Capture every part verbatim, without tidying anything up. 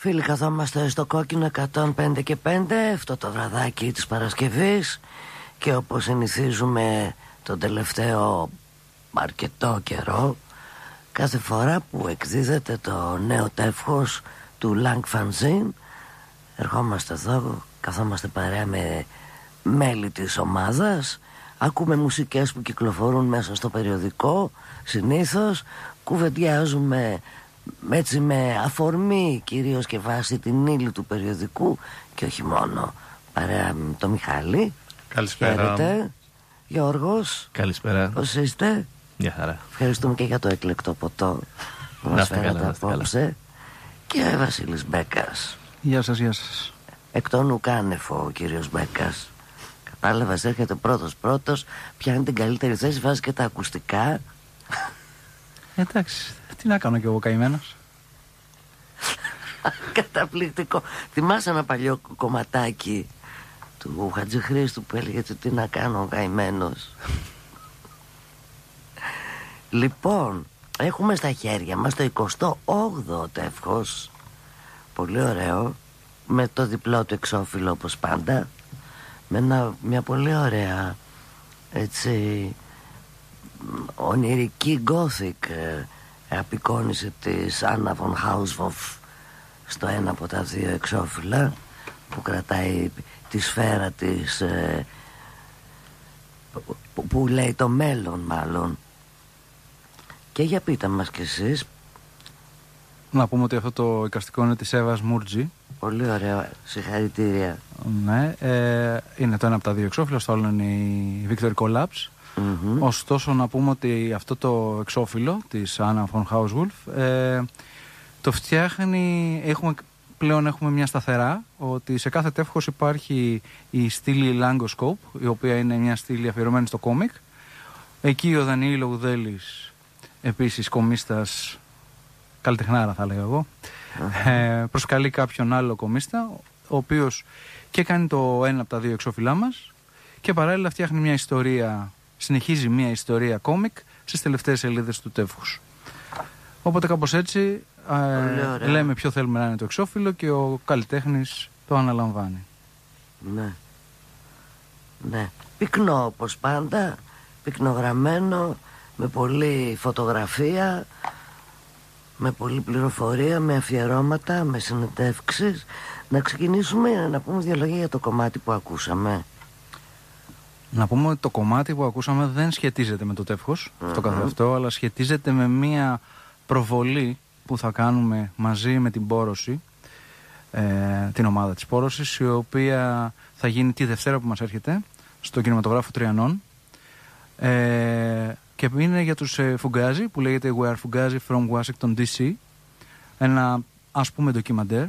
Φίλοι, καθόμαστε στο κόκκινο εκατόν πέντε και πέντε αυτό το βραδάκι της Παρασκευής και όπως συνηθίζουμε τον τελευταίο αρκετό καιρό, κάθε φορά που εκδίδεται το νέο τεύχος του Lang Fanzine, ερχόμαστε εδώ, καθόμαστε παρέα με μέλη της ομάδας, ακούμε μουσικές που κυκλοφορούν μέσα στο περιοδικό, συνήθως κουβεντιάζουμε έτσι με αφορμή κυρίως και βάση την ύλη του περιοδικού και όχι μόνο, παρέα με τον Μιχάλη. Καλησπέρα. Χαίρετε. Γιώργος. Καλησπέρα. Πώς είστε? Μια χαρά. Ευχαριστούμε και για το έκλεκτο ποτό που μας φέρατε απόψε. Και Βασίλης Μπέκας. Γεια σας, γεια σας. Εκ των ουκάνεφο ο κύριος Μπέκας. Κατάλαβες, έρχεται πρώτος πρώτος, πιάνει την καλύτερη θέση, βάζει και τα ακουστικά. Εντάξει, τι να κάνω κι εγώ καημένος. Καταπληκτικό. Θυμάσαι ένα παλιό κομματάκι του Χατζηχρήστου που έλεγε τι να κάνω ο καημένος. Λοιπόν, έχουμε στα χέρια μας το εικοστό όγδοο τεύχος. Πολύ ωραίο. Με το διπλό του εξώφυλλο όπως πάντα. Με ένα, μια πολύ ωραία έτσι ονειρική gothic ε, απεικόνιση της Άννα von Haushoff στο ένα από τα δύο εξώφυλλα που κρατάει τη σφαίρα της ε, που, που λέει το μέλλον μάλλον. Και για πείτε μας κι εσείς. Να πούμε ότι αυτό το εικαστικό είναι της Εύας Μούρτζη. Πολύ ωραίο, συγχαρητήρια. Ναι, ε, είναι το ένα από τα δύο εξώφυλλα, στο άλλο είναι η Victory Collapse. Mm-hmm. Ωστόσο να πούμε ότι αυτό το εξώφυλλο της Anna von Haushoff ε, το φτιάχνει, έχουμε, πλέον έχουμε μια σταθερά ότι σε κάθε τεύχος υπάρχει η στήλη Langoscope, η οποία είναι μια στήλη αφιερωμένη στο κόμικ. Εκεί ο Δανιήλ Λογουδέλης, επίσης κομίστας, καλλιτεχνάρα θα λέγα εγώ, uh-huh. ε, προσκαλεί κάποιον άλλο κομίστα, ο οποίος και κάνει το ένα από τα δύο εξώφυλλά μας και παράλληλα φτιάχνει μια ιστορία, συνεχίζει μια ιστορία κόμικ στις τελευταίες σελίδες του τεύχους. Οπότε κάπως έτσι ε, λέμε ποιο θέλουμε να είναι το εξώφυλλο και ο καλλιτέχνης το αναλαμβάνει. Ναι. Ναι. Πυκνό όπως πάντα, πυκνογραμμένο, με πολλή φωτογραφία, με πολλή πληροφορία, με αφιερώματα, με συνεντεύξεις. Να ξεκινήσουμε να πούμε δύο λόγια για το κομμάτι που ακούσαμε. Να πούμε ότι το κομμάτι που ακούσαμε δεν σχετίζεται με το τεύχος, mm-hmm. αυτό καθ' αυτό, αλλά σχετίζεται με μία προβολή που θα κάνουμε μαζί με την Πόρωση, ε, την ομάδα της Πόρωσης, η οποία θα γίνει τη Δευτέρα που μας έρχεται στο κινηματογράφο Τριανών. Ε, και είναι για τους ε, Fugazi, που λέγεται We are Fugazi from Washington ντι σι, ένα ας πούμε ντοκιμαντέρ,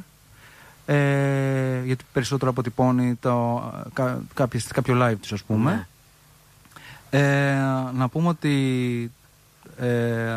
ε, γιατί περισσότερο αποτυπώνει το, κα, κάποιο, κάποιο live τους ας πούμε. Mm. Ε, να πούμε ότι ε,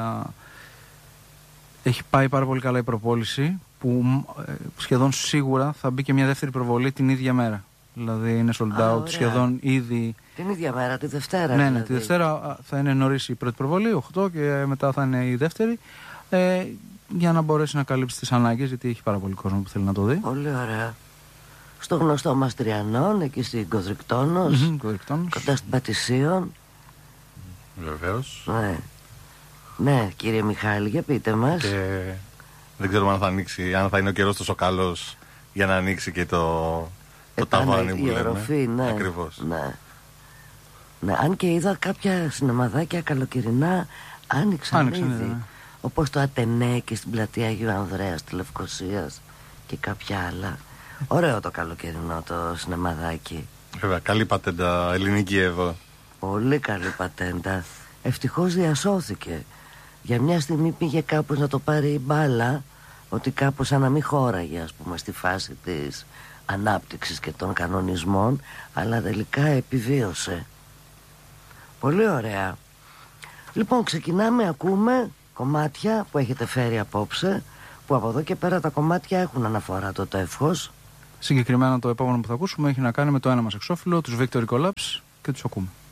έχει πάει πάρα πολύ καλά η προπόληση, που ε, σχεδόν σίγουρα θα μπει και μια δεύτερη προβολή την ίδια μέρα. Δηλαδή είναι sold out ah, σχεδόν ήδη. Την ίδια μέρα, τη Δευτέρα. Ναι, δηλαδή. ναι, τη Δευτέρα θα είναι νωρίς η πρώτη προβολή, οκτώ, και μετά θα είναι η δεύτερη. Ε, για να μπορέσει να καλύψει τις ανάγκες, γιατί έχει πάρα πολύ κόσμο που θέλει να το δει. Πολύ ωραία. Στο γνωστό μας Τριανών, εκεί στην Κοδρικτώνος, mm-hmm, κοντά στην Πατησίων. Βεβαίως. Ναι. Ναι, κύριε Μιχάλη, για πείτε μας. Και δεν ξέρουμε αν θα ανοίξει, αν θα είναι ο καιρός τόσο καλός για να ανοίξει και το, το ε, ταβάνι που λέμε. Οροφή, ναι. Ακριβώς. Ναι. Ναι, αν και είδα κάποια σινεμαδάκια καλοκαιρινά άνοιξαν, άνοιξαν ήδη. Ναι. Όπως το Ατενέ και στην πλατεία Αγίου Ανδρέας της Λευκωσίας και κάποια άλλα. Ωραίο το καλοκαιρινό το σινεμαδάκι. Βέβαια, καλή πατέντα ελληνική εδώ. Πολύ καλή πατέντα. Ευτυχώς διασώθηκε. Για μια στιγμή πήγε κάπως να το πάρει η μπάλα, ότι κάπως σαν να μην χώραγε, ας πούμε, στη φάση της ανάπτυξης και των κανονισμών, αλλά τελικά επιβίωσε. Πολύ ωραία. Λοιπόν, ξεκινάμε, ακούμε κομμάτια που έχετε φέρει απόψε, που από εδώ και πέρα τα κομμάτια έχουν αναφορά το τεύχος. Συγκεκριμένα το επόμενο που θα ακούσουμε έχει να κάνει με το ένα μας εξώφυλλο, τους Victory Collapse, και τους ακούμε.